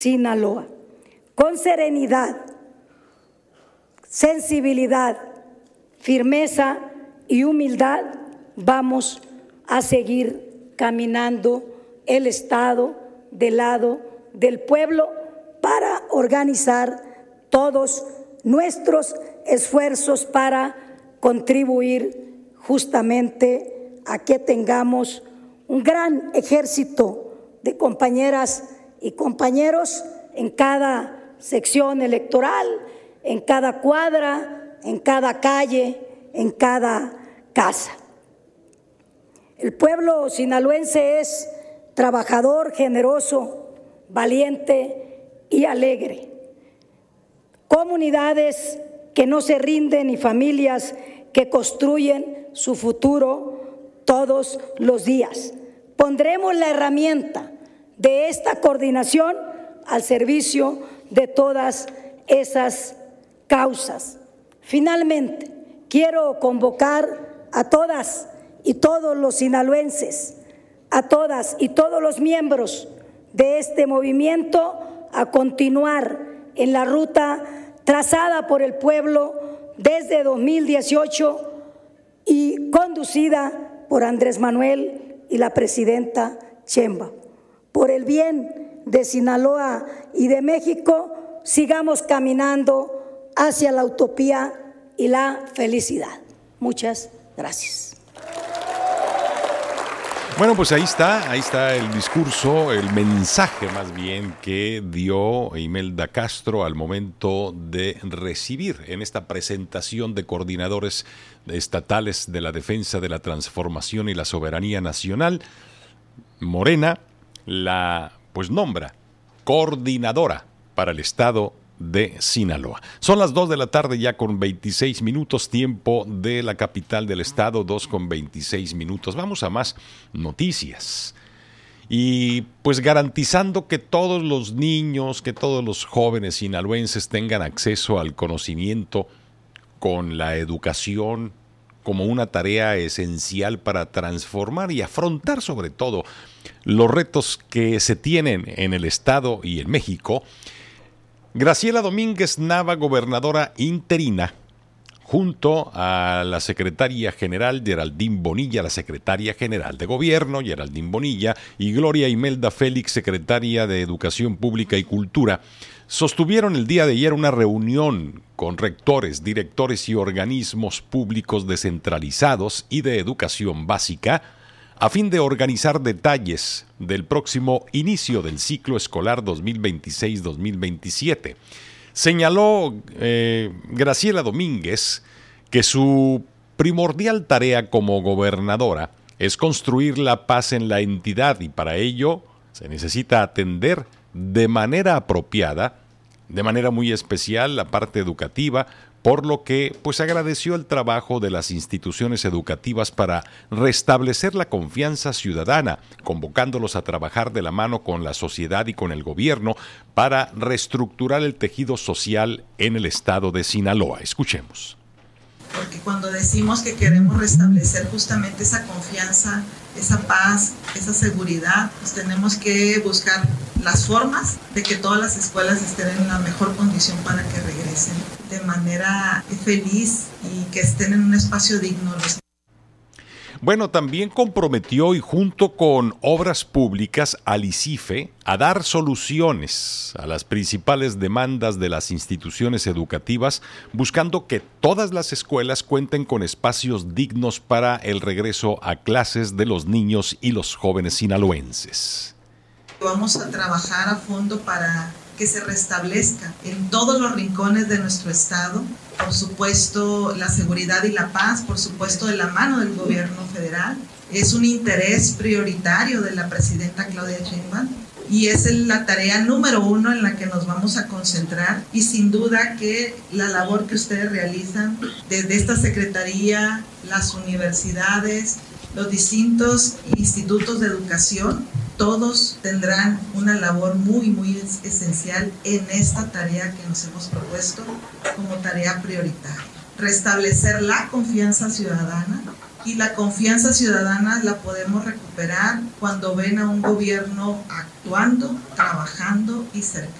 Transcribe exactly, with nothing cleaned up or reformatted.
Sinaloa. Con serenidad, sensibilidad, firmeza y humildad vamos a seguir caminando el Estado del lado del pueblo para organizar todos nuestros esfuerzos para contribuir justamente a que tengamos un gran ejército de compañeras y compañeros en cada sección electoral, en cada cuadra, en cada calle, en cada casa. El pueblo sinaloense es trabajador, generoso, valiente y alegre. Comunidades que no se rinden y familias que construyen su futuro todos los días. Pondremos la herramienta de esta coordinación al servicio de todas esas causas. Finalmente, quiero convocar a todas y todos los sinaloenses, a todas y todos los miembros de este movimiento a continuar en la ruta trazada por el pueblo desde dos mil dieciocho y conducida por Andrés Manuel y la presidenta Sheinbaum. Por el bien de Sinaloa y de México, sigamos caminando hacia la utopía y la felicidad. Muchas gracias. Bueno, pues ahí está, ahí está el discurso, el mensaje más bien que dio Imelda Castro al momento de recibir en esta presentación de coordinadores estatales de la defensa de la transformación y la soberanía nacional. Morena la pues nombra coordinadora para el estado de Sinaloa. Son las dos de la tarde ya con veintiséis minutos, tiempo de la capital del estado, dos con veintiséis minutos. Vamos a más noticias. Y pues garantizando que todos los niños, que todos los jóvenes sinaloenses tengan acceso al conocimiento con la educación como una tarea esencial para transformar y afrontar sobre todo los retos que se tienen en el estado y en México. Graciela Domínguez Nava, gobernadora interina, junto a la secretaria general Geraldine Bonilla, la secretaria general de gobierno Geraldine Bonilla, y Gloria Imelda Félix, secretaria de Educación Pública y Cultura, sostuvieron el día de ayer una reunión con rectores, directores y organismos públicos descentralizados y de educación básica, a fin de organizar detalles del próximo inicio del ciclo escolar dos mil veintiséis dos mil veintisiete. Señaló eh, Graciela Domínguez que su primordial tarea como gobernadora es construir la paz en la entidad y para ello se necesita atender de manera apropiada, de manera muy especial la parte educativa, por lo que pues agradeció el trabajo de las instituciones educativas para restablecer la confianza ciudadana, convocándolos a trabajar de la mano con la sociedad y con el gobierno para reestructurar el tejido social en el estado de Sinaloa. Escuchemos. Porque cuando decimos que queremos restablecer justamente esa confianza, esa paz, esa seguridad, pues tenemos que buscar las formas de que todas las escuelas estén en la mejor condición para que regresen de manera feliz y que estén en un espacio digno. Bueno, también comprometió y junto con Obras Públicas al ICIFE a dar soluciones a las principales demandas de las instituciones educativas, buscando que todas las escuelas cuenten con espacios dignos para el regreso a clases de los niños y los jóvenes sinaloenses. Vamos a trabajar a fondo para que se restablezca en todos los rincones de nuestro estado, por supuesto la seguridad y la paz, por supuesto de la mano del gobierno federal. Es un interés prioritario de la presidenta Claudia Sheinbaum y es la tarea número uno en la que nos vamos a concentrar, y sin duda que la labor que ustedes realizan desde esta secretaría, las universidades, los distintos institutos de educación, todos tendrán una labor muy, muy esencial en esta tarea que nos hemos propuesto como tarea prioritaria. Restablecer la confianza ciudadana y la confianza ciudadana la podemos recuperar cuando ven a un gobierno actuando, trabajando y cercano.